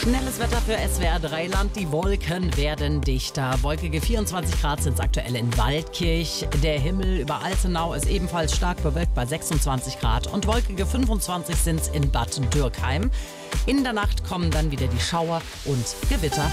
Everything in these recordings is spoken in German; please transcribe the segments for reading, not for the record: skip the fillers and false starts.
Schnelles Wetter für SWR 3 Land. Die Wolken werden dichter. Wolkige 24 Grad sind es aktuell in Waldkirch. Der Himmel über Altenau ist ebenfalls stark bewölkt bei 26 Grad. Und wolkige 25 sind es in Bad Dürkheim. In der Nacht kommen dann wieder die Schauer und Gewitter.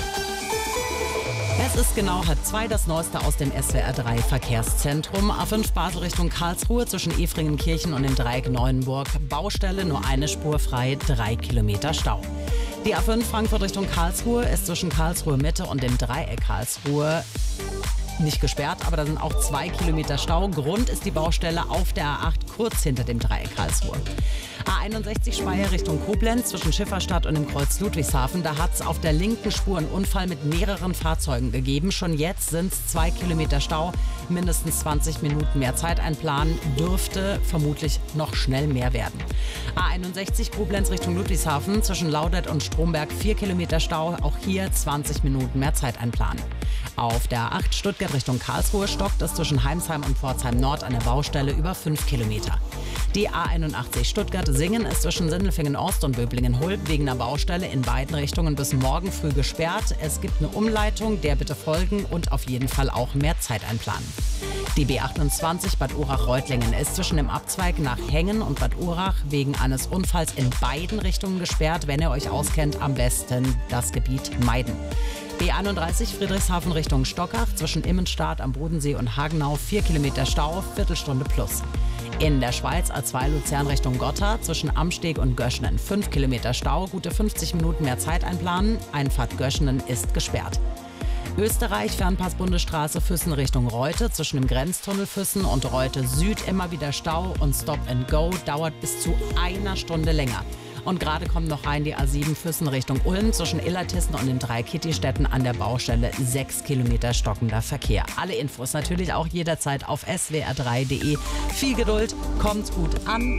Es ist genau 1:30, das Neueste aus dem SWR 3 Verkehrszentrum. A5 Basel Richtung Karlsruhe zwischen Efringenkirchen und dem Dreieck Neuenburg. Baustelle, nur eine Spur frei, 3 Kilometer Stau. Die A5 Frankfurt Richtung Karlsruhe ist zwischen Karlsruhe Mitte und dem Dreieck Karlsruhe nicht gesperrt, aber da sind auch 2 Kilometer Stau. Grund ist die Baustelle auf der A8 kurz hinter dem Dreieck Karlsruhe. A61 Speyer Richtung Koblenz zwischen Schifferstadt und dem Kreuz Ludwigshafen. Da hat es auf der linken Spur einen Unfall mit mehreren Fahrzeugen gegeben. Schon jetzt sind es 2 Kilometer Stau, mindestens 20 Minuten mehr Zeit einplanen. Dürfte vermutlich noch schnell mehr werden. A61 Koblenz Richtung Ludwigshafen zwischen Laudert und Stromberg 4 Kilometer Stau. Auch hier 20 Minuten mehr Zeit einplanen. Auf der A8 Stuttgart Richtung Karlsruhe stockt es zwischen Heimsheim und Pforzheim Nord an der Baustelle über 5 Kilometer. Die A81 Stuttgart-Singen ist zwischen Sindelfingen-Ost und Böblingen-Hulb wegen einer Baustelle in beiden Richtungen bis morgen früh gesperrt. Es gibt eine Umleitung, der bitte folgen und auf jeden Fall auch mehr Zeit einplanen. Die B28 Bad Urach-Reutlingen ist zwischen dem Abzweig nach Hengen und Bad Urach wegen eines Unfalls in beiden Richtungen gesperrt. Wenn ihr euch auskennt, am besten das Gebiet meiden. B31 Friedrichshafen Richtung Stockach zwischen Immenstadt am Bodensee und Hagenau 4 Kilometer Stau, Viertelstunde plus. In der Schweiz A2 Luzern Richtung Gotthard zwischen Amsteg und Göschenen 5 Kilometer Stau, gute 50 Minuten mehr Zeit einplanen. Einfahrt Göschenen ist gesperrt. Österreich Fernpass Bundesstraße Füssen Richtung Reute zwischen dem Grenztunnel Füssen und Reute Süd immer wieder Stau und Stop and Go dauert bis zu einer Stunde länger. Und gerade kommt noch rein die A7 Füssen Richtung Ulm zwischen Illertissen und den 3 Kittistädten an der Baustelle 6 Kilometer stockender Verkehr. Alle Infos natürlich auch jederzeit auf swr3.de. Viel Geduld, kommt gut an.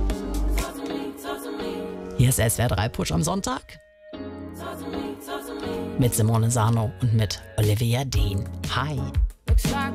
Hier ist SWR 3 Push am Sonntag mit Simone Sarno und mit Olivia Dean. Hi.